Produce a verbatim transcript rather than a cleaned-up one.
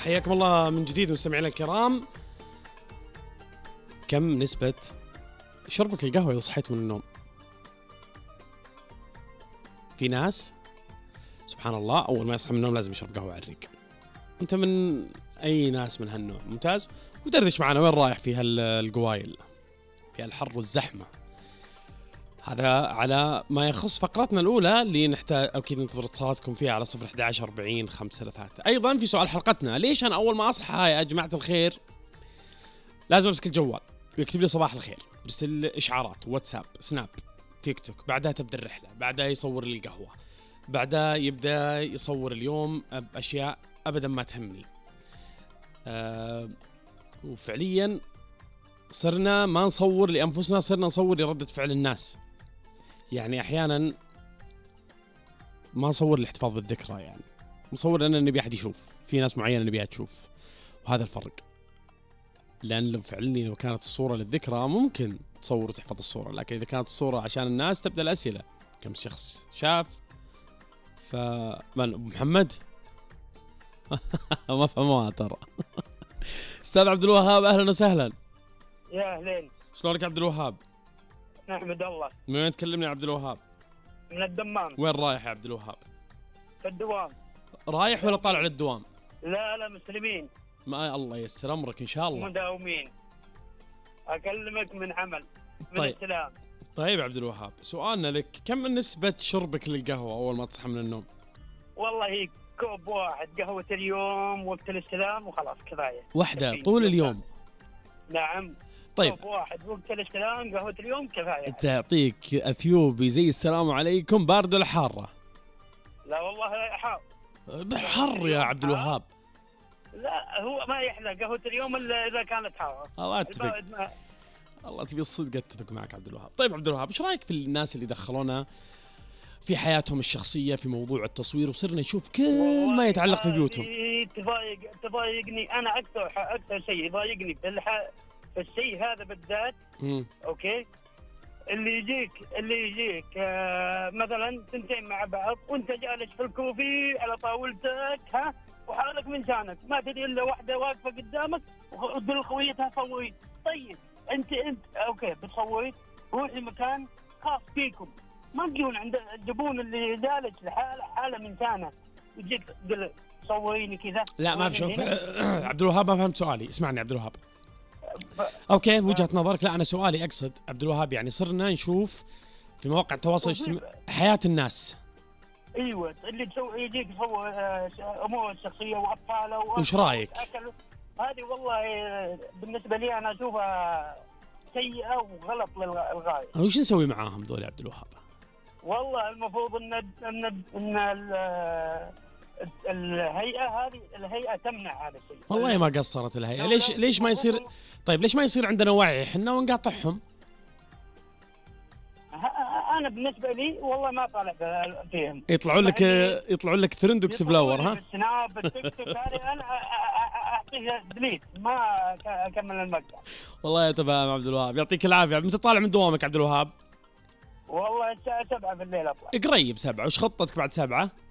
حياكم الله من جديد مستمعينا الكرام. كم نسبة شربك القهوة إذا صحيت من النوم؟ في ناس سبحان الله أول ما يصحى من النوم لازم يشرب قهوة على الريق. أنت من أي ناس من هالنوع؟ ممتاز. ودردش معنا وين رايح في هالقوايل في الحر والزحمة. هذا على ما يخص فقرتنا الأولى اللي نحتاج أكيد ننتظر اتصالاتكم فيها على صفر أحد عشر أربعين خمسة ثلاثة. أيضا في سؤال حلقتنا، ليش أنا أول ما أصحى يا جماعة الخير لازم أمسك الجوال ويكتب لي صباح الخير، يرسل إشعارات واتساب سناب تيك توك، بعدها تبدأ الرحلة، بعدها يصور لي القهوة، بعدها يبدأ يصور اليوم بأشياء أبدا ما تهمني. أه وفعليا صرنا ما نصور لأنفسنا، صرنا نصور لردة فعل الناس. يعني أحيانا ما نصور الاحتفاظ بالذكرى، يعني نصور لأن نبي أحد يشوف، في ناس معينة نبيها تشوف، وهذا الفرق. لأن لو فعليا لو كانت الصورة للذكرى ممكن تصور وتحفظ الصورة، لكن إذا كانت الصورة عشان الناس تبدأ الأسئلة كم شخص شاف. فمن محمد ما فهموها ترى. أستاذ عبد الوهاب أهلا وسهلا. يا أهلين، شلونك عبد الوهاب؟ نحمد الله. من وين تكلمني يا عبد الوهاب؟ من الدمام. وين رايح يا عبد الوهاب؟ في الدوام. رايح ولا طالع للدوام؟ لا لا مسلمين. ما الله ييسر امرك ان شاء الله. مداومين. اكلمك من عمل من طيب. السلام. طيب عبد الوهاب، سؤالنا لك، كم من نسبة شربك للقهوة اول ما تصحى من النوم؟ والله هي كوب واحد قهوة اليوم وقت الاستلام وخلاص كفاية. واحدة طول اليوم؟ نعم. طيب. كوب واحد وقت الاستلام قهوة اليوم كفاية. تعطيك اثيوبي زي السلام عليكم بارد ولا حارة؟ لا والله حار. حر يا عبد الوهاب. لا هو ما يحلى قهوة اليوم الا اذا كانت حارة. الله اتفق. ما... الله تبي الصدق اتفق معك عبد الوهاب. طيب عبد الوهاب، ايش رايك في الناس اللي دخلونا في حياتهم الشخصية في موضوع التصوير، وصرنا نشوف كل ما يتعلق في بيوتهم؟ تضايق تضايقني انا اكثر اكثر شيء يضايقني في الح... في الشيء هذا بالذات. اوكي، اللي يجيك اللي يجيك آه مثلا تنتين مع بعض وانت جالس في الكوفي على طاولتك ها وحالك من شانك، ما تدري الا واحده واقفه قدامك وتقول خويتها صوري. طيب انت انت اوكي بتصوري، روحي مكان خاص فيكم، ما تجون عند الزبون اللي جالس لحاله حاله من شانه ويجيك تقول صوريني كذا. لا ما في شوف عبد الوهاب، ما فهمت سؤالي. اسمعني عبد الوهاب. اوكي وجهة نظرك. لا انا سؤالي اقصد عبد الوهاب، يعني صرنا نشوف في مواقع التواصل الاجتماعي حياة الناس. ايوه اللي تسوي يجيك يصور امور الشخصيه واطفاله. وش رايك؟ هذه والله بالنسبه لي انا اشوفها سيئه وغلط للغايه. وش نسوي معاهم دول يا عبد الوهاب؟ والله المفروض ان ان ان الهيئه هذه الهيئه تمنع هذا الشيء. والله ما قصرت الهيئه. ليش ليش ما يصير؟ طيب ليش ما يصير عندنا وعي احنا ونقاطعهم؟ انا بالنسبه لي والله ما طالع فيهم. يطلعون لك يطلعون لك ترند اكسبلور ها؟ السناب التيك توك هذه انا اعطيها ديليت ما اكمل المقطع. والله يا تمام عبد الوهاب، يعطيك العافيه. متى طالع من دوامك عبد الوهاب؟ والله الساعه سبعة بالليل اطلع. قريب سبعة. وش خطتك بعد سبعة؟